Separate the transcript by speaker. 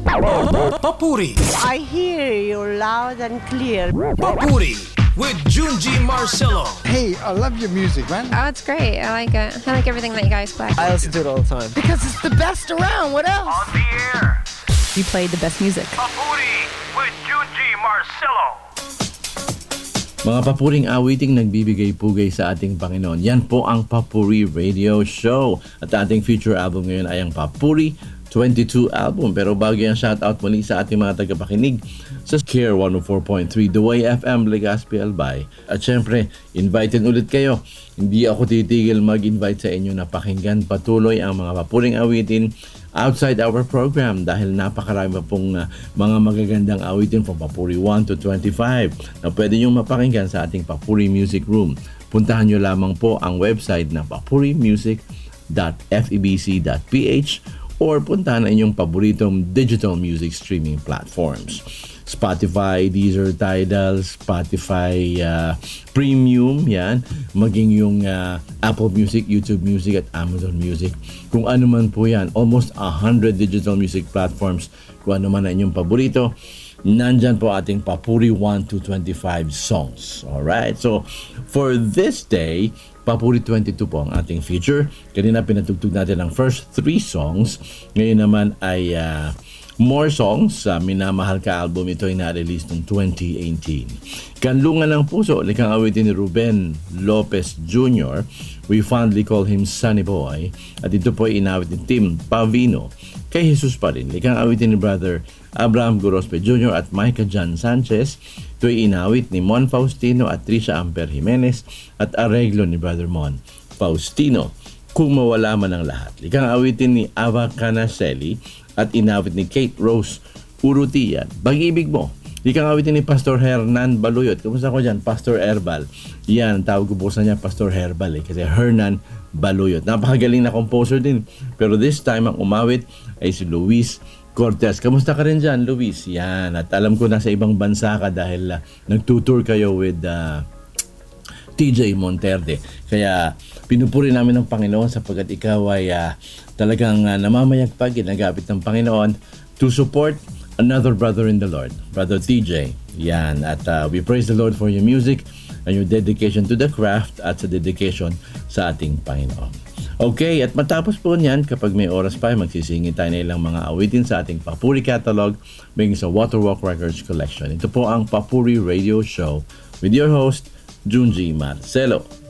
Speaker 1: Papuri.
Speaker 2: I hear you loud and clear.
Speaker 1: Papuri with Junji Marcelo.
Speaker 3: Hey, I love your music, man.
Speaker 4: Oh, it's great. I like it. I like everything that you guys play.
Speaker 5: I listen to it all the time.
Speaker 2: Because it's the best around. What else?
Speaker 6: On the air,
Speaker 7: You played the best music.
Speaker 6: Papuri with Junji Marcelo.
Speaker 8: Mga papuring awiting nagbibigay pugay sa ating Panginoon. Yan po ang Papuri Radio Show. At ating feature album ngayon ay ang Papuri 22 album. Pero bago yan, shoutout muli sa ating mga tagapakinig sa Care 104.3 The Way FM, Legazpi, Albay. At syempre, invited ulit kayo. Hindi ako titigil mag-invite sa inyo na pakinggan patuloy ang mga papuring awitin outside our program dahil napakarami pa pong mga magagandang awitin from Papuri 1 to 25 na pwede nyo mapakinggan sa ating Papuri Music Room. Puntahan nyo lamang po ang website na papurimusic.febc.ph or puntahan ang inyong paboritong digital music streaming platforms. Spotify, Deezer, Tidal, Spotify Premium, yan. Maging yung Apple Music, YouTube Music at Amazon Music. Kung ano man po yan, almost 100 digital music platforms. Kung ano man ang inyong paborito, nandyan po ating Papuri 1 to 25 songs. Alright, so for this day, Papuri 22 po ang ating feature. Kanina pinatugtog natin ang first 3 songs. Ngayon naman ay more songs sa Minamahal Ka album. Ito ay na-release noong 2018. Kanlungan ng Puso, likang awitin ni Ruben Lopez Jr. We fondly call him Sunny Boy. At ito po ay inawit ni Tim Pavino. Kay Jesus pa rin, likang awitin ni Brother Abraham Gorospe Jr. at Micah John Sanchez. Ito ay inawit ni Mon Faustino at Trisha Amper Jimenez at areglo ni Brother Mon Faustino. Kung mawala man ang lahat, likang awitin ni Ava Canaceli at inawit ni Kate Rose Urutian. Pag-ibig mo. Likang awitin ni Pastor Hernan Baluyot. Kamusta ko dyan? Pastor Herbal. Yan, tawag ko po sa niya Pastor Herbal kasi Hernan Baluyot. Napakagaling na composer din. Pero this time ang umawit ay si Luis Cortez. Kamusta ka rin dyan, Luis? Yan. At alam ko nasa ibang bansa ka dahil nagtutour kayo with TJ Monterde. Kaya pinupuri namin ng Panginoon sapagkat ikaw ay talagang namamayagpag, ginagapit ng Panginoon to support another brother in the Lord, Brother TJ. Yan. At we praise the Lord for your music and your dedication to the craft at sa dedication sa ating Panginoon. Okay, at matapos po niyan, kapag may oras pa, magsisingin tayo na ilang mga awitin sa ating Papuri Catalog being sa Waterwalk Records Collection. Ito po ang Papuri Radio Show with your host, Junji Marcelo.